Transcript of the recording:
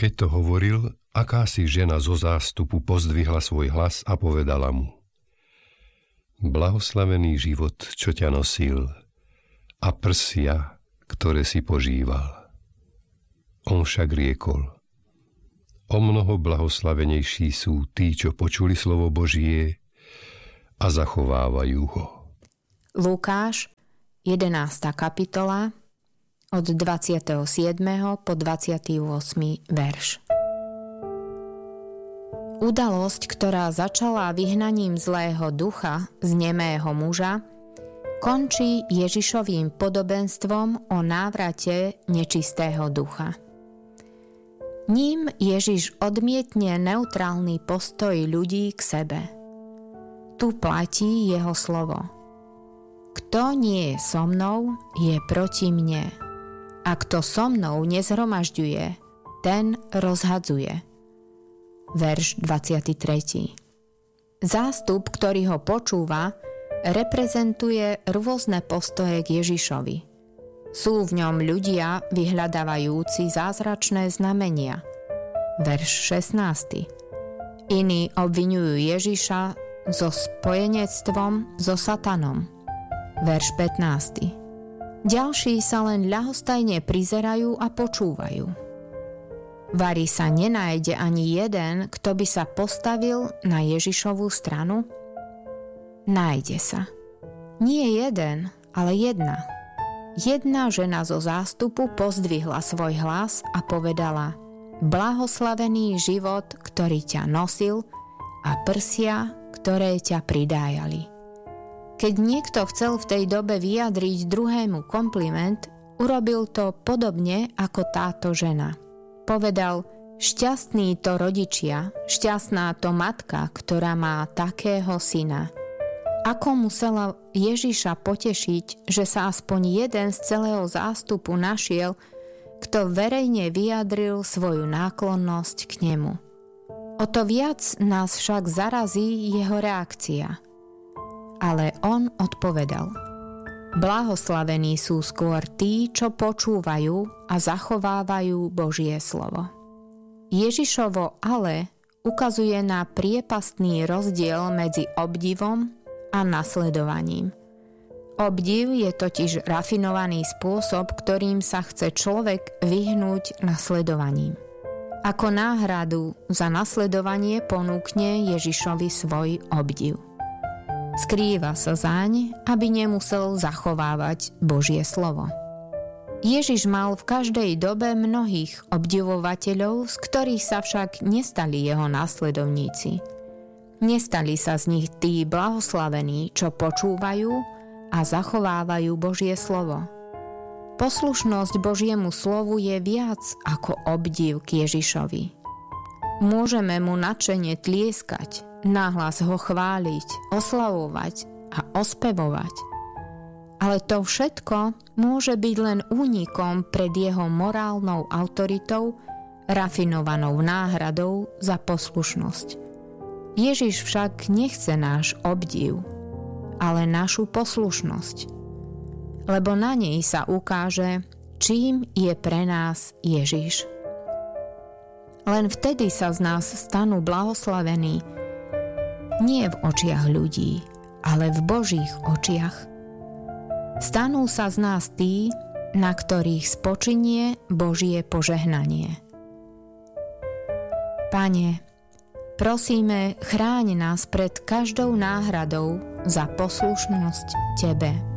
Keď to hovoril, akási žena zo zástupu pozdvihla svoj hlas a povedala mu: Blahoslavený život, čo ťa nosil, a prsia, ktoré si požíval. On však riekol: O mnoho blahoslavenejší sú tí, čo počuli slovo Božie a zachovávajú ho. Lukáš, 11. kapitola, od 27. po 28. verš. Udalosť, ktorá začala vyhnaním zlého ducha z nemého muža, končí Ježišovým podobenstvom o návrate nečistého ducha. Ním Ježiš odmietne neutrálny postoj ľudí k sebe. Tu platí jeho slovo: Kto nie je so mnou, je proti mne. A kto so mnou nezhromažďuje, ten rozhadzuje. Verš 23. Zástup, ktorý ho počúva, reprezentuje rôzne postoje k Ježišovi. Sú v ňom ľudia vyhľadávajúci zázračné znamenia. Verš 16. Iní obviňujú Ježiša so spojenectvom so satanom. Verš 15. Ďalší sa len ľahostajne prizerajú a počúvajú. Vari sa nenájde ani jeden, kto by sa postavil na Ježišovú stranu? Nájde sa. Nie jeden, ale jedna. Jedna žena zo zástupu pozdvihla svoj hlas a povedala: Blahoslavený život, ktorý ťa nosil, a prsia, ktoré ťa pridájali. Keď niekto chcel v tej dobe vyjadriť druhému kompliment, urobil to podobne ako táto žena. Povedal: šťastní to rodičia, šťastná to matka, ktorá má takého syna. Ako musela Ježiša potešiť, že sa aspoň jeden z celého zástupu našiel, kto verejne vyjadril svoju náklonnosť k nemu. O to viac nás však zarazí jeho reakcia. Ale on odpovedal: Blahoslavení sú skôr tí, čo počúvajú a zachovávajú Božie slovo. Ježišovo ale ukazuje na priepastný rozdiel medzi obdivom a nasledovaním. Obdiv je totiž rafinovaný spôsob, ktorým sa chce človek vyhnúť nasledovaním. Ako náhradu za nasledovanie ponúkne Ježišovi svoj obdiv. Skrýva sa zaň, aby nemusel zachovávať Božie slovo. Ježiš mal v každej dobe mnohých obdivovateľov, z ktorých sa však nestali jeho následovníci. Nestali sa z nich tí blahoslavení, čo počúvajú a zachovávajú Božie slovo. Poslušnosť Božiemu slovu je viac ako obdiv k Ježišovi. Môžeme mu nadšene tlieskať, nahlas ho chváliť, oslavovať a ospevovať. Ale to všetko môže byť len únikom pred jeho morálnou autoritou, rafinovanou náhradou za poslušnosť. Ježiš však nechce náš obdiv, ale našu poslušnosť, lebo na nej sa ukáže, čím je pre nás Ježiš. Len vtedy sa z nás stanú blahoslavení, nie v očiach ľudí, ale v Božích očiach. Stanú sa z nás tí, na ktorých spočinie Božie požehnanie. Pane, prosíme, chráň nás pred každou náhradou za poslušnosť Tebe.